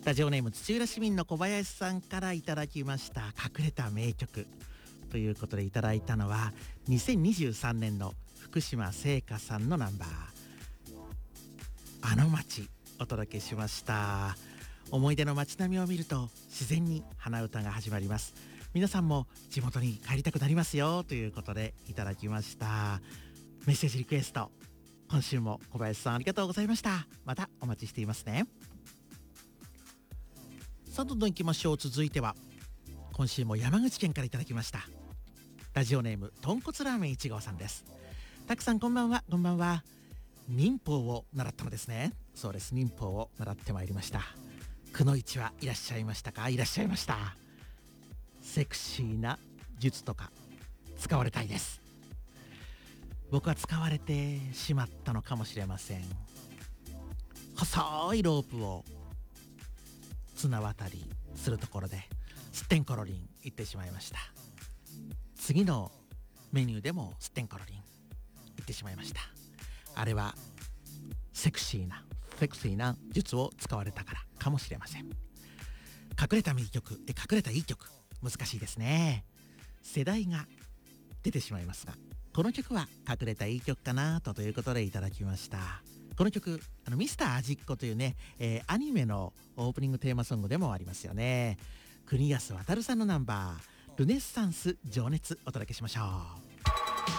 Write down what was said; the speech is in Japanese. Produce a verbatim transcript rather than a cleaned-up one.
ラジオネーム土浦市民の小林さんからいただきました。隠れた名曲ということでいただいたのはにせんにじゅうさんねんの福島聖華さんのナンバーあの街お届けしました。思い出の街並みを見ると自然に鼻歌が始まります。皆さんも地元に帰りたくなりますよということでいただきました。メッセージリクエスト、今週も小林さんありがとうございました。またお待ちしていますね。さあどんどん行きましょう。続いては今週も山口県からいただきました。ラジオネームとんこつラーメンいち号さんです。たくさんこんばんは。こんばんは。民法を習ったのですね。そうです、民法を習ってまいりました。くのいちはいらっしゃいましたか？いらっしゃいました。セクシーな術とか使われたいです。僕は使われてしまったのかもしれません。細いロープを綱渡りするところですってんころりん言ってしまいました。次のメニューでもすってんころりん言ってしまいました。あれはセクシーなセクシーな術を使われたからかもしれません。隠れた名曲、え隠れたいい曲、難しいですね。世代が出てしまいますが、この曲は隠れたいい曲かなとということでいただきました。この曲、あのミスター味っ子というね、えー、アニメのオープニングテーマソングでもありますよね。国安航さんのナンバールネッサンス情熱お届けしましょう。